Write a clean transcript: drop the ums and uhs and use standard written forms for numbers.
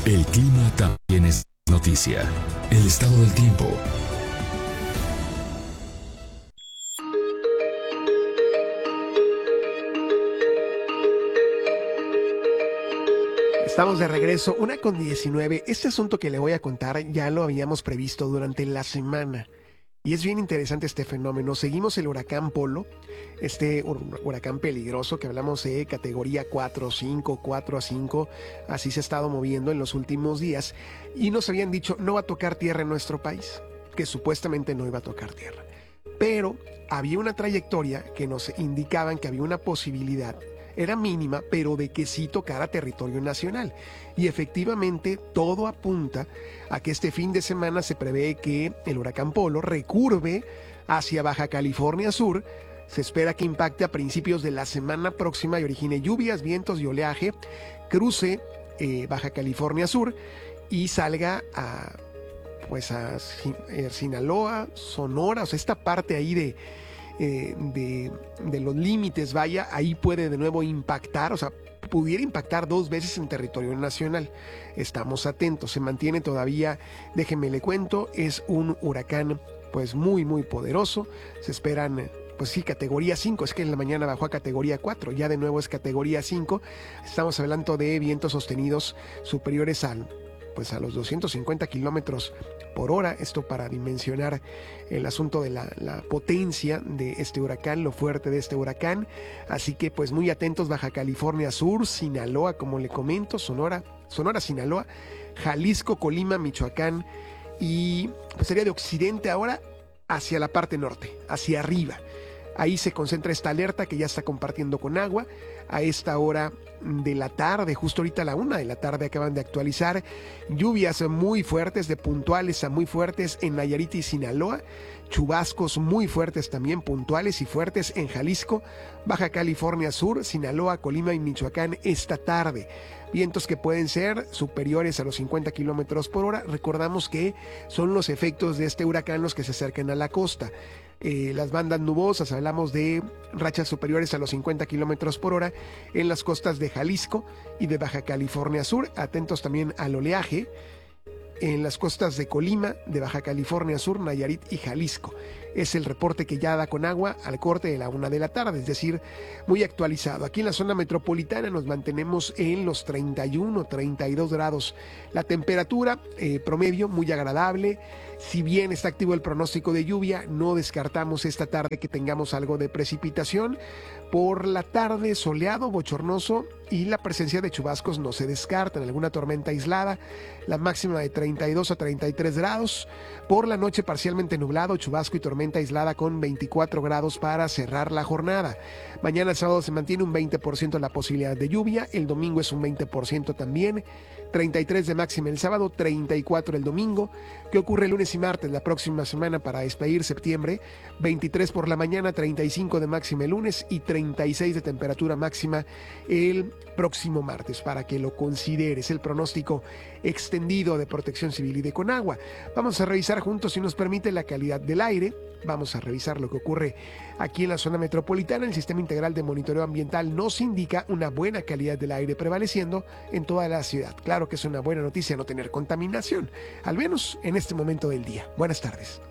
El clima también es noticia. El estado del tiempo. Estamos de regreso, 1:19. Este asunto que le voy a contar ya lo habíamos previsto durante la semana. Y es bien interesante este fenómeno. Seguimos el huracán Polo, este huracán peligroso que hablamos de categoría 4, 5, 4 a 5. Así se ha estado moviendo en los últimos días. Y nos habían dicho, no va a tocar tierra en nuestro país, que supuestamente no iba a tocar tierra. Pero había una trayectoria que nos indicaban que había una posibilidad, era mínima, pero de que sí tocara territorio nacional. Y efectivamente todo apunta a que este fin de semana se prevé que el huracán Polo recurve hacia Baja California Sur. Se espera que impacte a principios de la semana próxima y origine lluvias, vientos y oleaje, cruce Baja California Sur y salga a Sinaloa, Sonora, o sea, esta parte ahí de los límites, vaya, ahí puede de nuevo impactar, o sea, pudiera impactar 2 veces en territorio nacional. Estamos atentos, se mantiene todavía, déjenme le cuento, es un huracán pues muy muy poderoso, se esperan pues sí, categoría 5, es que en la mañana bajó a categoría 4, ya de nuevo es categoría 5, estamos hablando de vientos sostenidos superiores a los 250 kilómetros por hora, esto para dimensionar el asunto de la potencia de este huracán, lo fuerte de este huracán. Así que pues muy atentos, Baja California Sur, Sinaloa, como le comento, Sonora, Sinaloa, Jalisco, Colima, Michoacán, y pues sería de occidente ahora hacia la parte norte, hacia arriba. Ahí se concentra esta alerta que ya está compartiendo con agua. A esta hora de la tarde, justo ahorita a la 1 de la tarde acaban de actualizar lluvias muy fuertes, de puntuales a muy fuertes en Nayarit y Sinaloa, chubascos muy fuertes también, puntuales y fuertes en Jalisco, Baja California Sur, Sinaloa, Colima y Michoacán esta tarde. Vientos que pueden ser superiores a los 50 kilómetros por hora. Recordamos que son los efectos de este huracán los que se acercan a la costa. Las bandas nubosas, hablamos de rachas superiores a los 50 kilómetros por hora en las costas de Jalisco y de Baja California Sur. Atentos también al oleaje en las costas de Colima, de Baja California Sur, Nayarit y Jalisco. Es el reporte que ya da con agua al corte de la 1 de la tarde, es decir, muy actualizado. Aquí en la zona metropolitana nos mantenemos en los 31, 32 grados. La temperatura promedio muy agradable. Si bien está activo el pronóstico de lluvia, no descartamos esta tarde que tengamos algo de precipitación. Por la tarde soleado, bochornoso y la presencia de chubascos no se descartan. Alguna tormenta aislada, la máxima de 32 a 33 grados. Por la noche parcialmente nublado, chubasco y tormenta aislada con 24 grados para cerrar la jornada. Mañana sábado se mantiene un 20% la posibilidad de lluvia. El domingo es un 20% también. 33 de máxima el sábado, 34 el domingo. ¿Qué ocurre el lunes y martes la próxima semana para despedir septiembre? 23 por la mañana, 35 de máxima el lunes y 36 de temperatura máxima el próximo martes, para que lo consideres. El pronóstico extendido de Protección Civil y de Conagua. Vamos a revisar juntos, si nos permite, la calidad del aire. Vamos a revisar lo que ocurre aquí en la zona metropolitana. El Sistema Integral de Monitoreo Ambiental nos indica una buena calidad del aire prevaleciendo en toda la ciudad. Claro que es una buena noticia no tener contaminación, al menos en este momento del día. Buenas tardes.